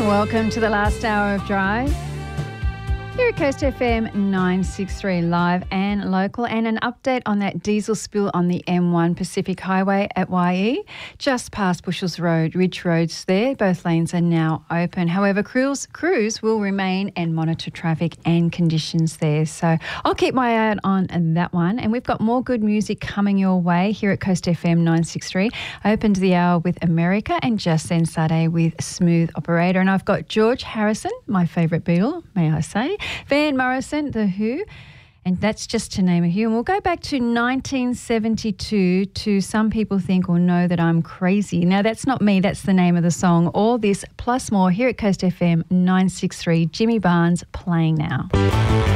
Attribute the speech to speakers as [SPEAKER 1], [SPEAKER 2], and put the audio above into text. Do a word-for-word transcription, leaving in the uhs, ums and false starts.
[SPEAKER 1] Welcome to the last hour of Drive. Here at Coast F M nine sixty-three live and local, and an update on that diesel spill on the M one Pacific Highway at Y E, just past Bushells Road, Ridge Roads there. Both lanes are now open. However, crews, crews will remain and monitor traffic and conditions there. So I'll keep my eye out on that one. And we've got more good music coming your way here at Coast F M nine sixty-three. I opened the hour with America and just then Sade with Smooth Operator. And I've got George Harrison, my favourite Beatle, may I say, Van Morrison, The Who, and that's just to name a few. And we'll go back to nineteen seventy-two to Some People Think or Know That I'm Crazy. Now, that's not me, that's the name of the song. All this plus more here at Coast F M nine sixty-three. Jimmy Barnes playing now.